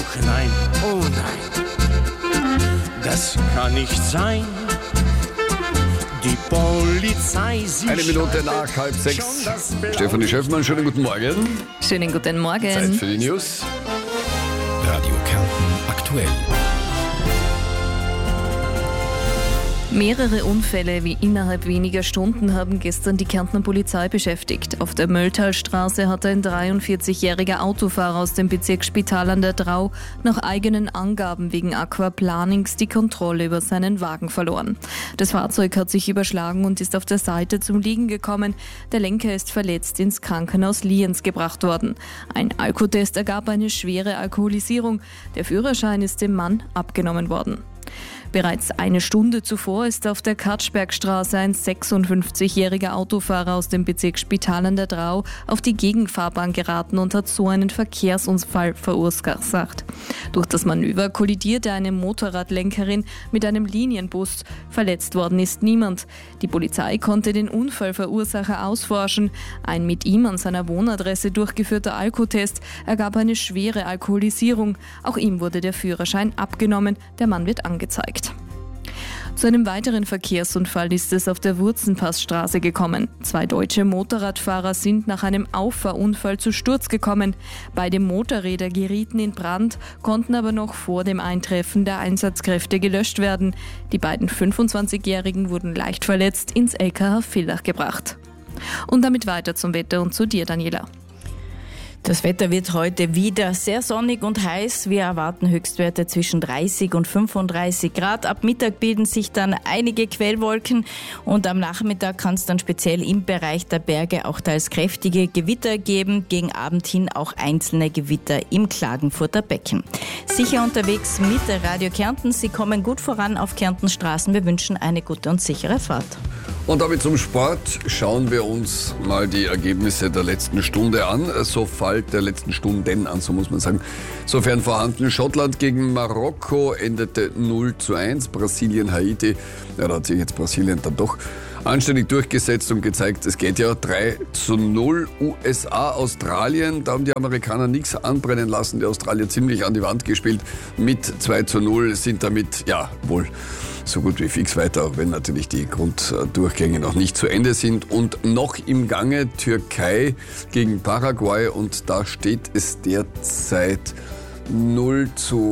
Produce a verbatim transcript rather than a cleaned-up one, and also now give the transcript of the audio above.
nein, oh nein, das kann nicht sein. Die Polizei, sie Eine Minute nach halb sechs. Stefanie Schöffmann, schönen guten Morgen. Schönen guten Morgen. Zeit für die News. Radio Kärnten aktuell. Mehrere Unfälle wie innerhalb weniger Stunden haben gestern die Kärntner Polizei beschäftigt. Auf der Mölltalstraße hat ein dreiundvierzigjähriger Autofahrer aus dem Bezirk Spital an der Drau nach eigenen Angaben wegen Aquaplanings die Kontrolle über seinen Wagen verloren. Das Fahrzeug hat sich überschlagen und ist auf der Seite zum Liegen gekommen. Der Lenker ist verletzt ins Krankenhaus Lienz gebracht worden. Ein Alkotest ergab eine schwere Alkoholisierung. Der Führerschein ist dem Mann abgenommen worden. Bereits eine Stunde zuvor ist auf der Katschbergstraße ein sechsundfünfzigjähriger Autofahrer aus dem Bezirk Spital an der Drau auf die Gegenfahrbahn geraten und hat so einen Verkehrsunfall verursacht. Durch das Manöver kollidierte eine Motorradlenkerin mit einem Linienbus. Verletzt worden ist niemand. Die Polizei konnte den Unfallverursacher ausforschen. Ein mit ihm an seiner Wohnadresse durchgeführter Alkotest ergab eine schwere Alkoholisierung. Auch ihm wurde der Führerschein abgenommen. Der Mann wird angezeigt. Zu einem weiteren Verkehrsunfall ist es auf der Wurzenpassstraße gekommen. Zwei deutsche Motorradfahrer sind nach einem Auffahrunfall zu Sturz gekommen. Beide Motorräder gerieten in Brand, konnten aber noch vor dem Eintreffen der Einsatzkräfte gelöscht werden. Die beiden fünfundzwanzigjährigen wurden leicht verletzt ins L K H Villach gebracht. Und damit weiter zum Wetter und zu dir, Daniela. Das Wetter wird heute wieder sehr sonnig und heiß. Wir erwarten Höchstwerte zwischen dreißig und fünfunddreißig Grad. Ab Mittag bilden sich dann einige Quellwolken und am Nachmittag kann es dann speziell im Bereich der Berge auch teils kräftige Gewitter geben. Gegen Abend hin auch einzelne Gewitter im Klagenfurter Becken. Sicher unterwegs mit Radio Kärnten. Sie kommen gut voran auf Kärntens Straßen. Wir wünschen eine gute und sichere Fahrt. Und damit zum Sport. Schauen wir uns mal die Ergebnisse der letzten Stunde an. So fällt der letzten Stunden an, so muss man sagen. Sofern vorhanden. Schottland gegen Marokko endete null zu eins. Brasilien, Haiti. Ja, da hat sich jetzt Brasilien dann doch anständig durchgesetzt und gezeigt, es geht ja drei zu null. U S A, Australien, da haben die Amerikaner nichts anbrennen lassen. Die Australier ziemlich an die Wand gespielt. Mit zwei zu null sind damit, ja, wohl so gut wie fix weiter, auch wenn natürlich die Grunddurchgänge noch nicht zu Ende sind. Und noch im Gange Türkei gegen Paraguay und da steht es derzeit null zu